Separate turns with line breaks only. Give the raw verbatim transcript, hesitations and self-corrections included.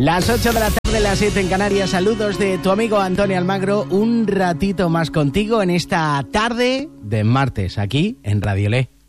Las ocho de la tarde, las siete en Canarias. Saludos de tu amigo Antonio Almagro. Un ratito más contigo en esta tarde de martes, aquí en Radio Le.